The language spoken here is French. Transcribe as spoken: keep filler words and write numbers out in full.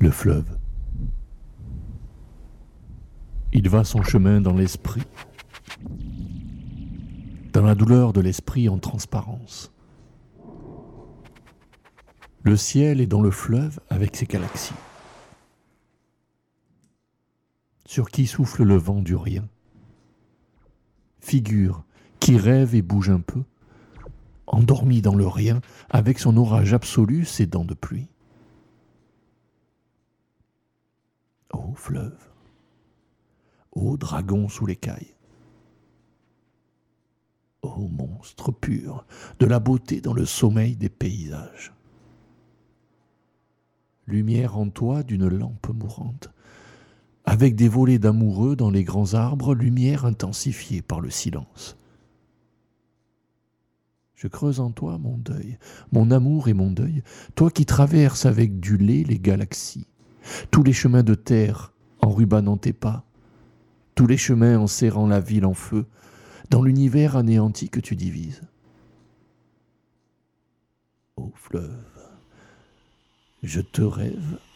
Le fleuve. Il va son chemin dans l'esprit, dans la douleur de l'esprit en transparence. Le ciel est dans le fleuve avec ses galaxies, sur qui souffle le vent du rien. Figure qui rêve et bouge un peu, endormi dans le rien, avec son orage absolu, ses dents de pluie. Ô fleuve, ô dragon sous l'écaille, ô monstre pur de la beauté dans le sommeil des paysages. Lumière en toi d'une lampe mourante, avec des volets d'amoureux dans les grands arbres, lumière intensifiée par le silence. Je creuse en toi mon deuil, mon amour et mon deuil, toi qui traverses avec du lait les galaxies, tous les chemins de terre enrubannant tes pas, tous les chemins en serrant la ville en feu, dans l'univers anéanti que tu divises. Ô fleuve, je te rêve